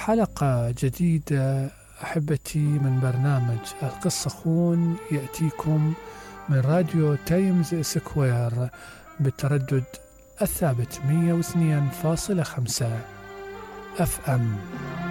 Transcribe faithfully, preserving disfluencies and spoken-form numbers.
حلقة جديدة أحبتي من برنامج القصة خون يأتيكم من راديو تايمز سكوير بالتردد الثابت مية واثنين فاصلة خمسة أف أم.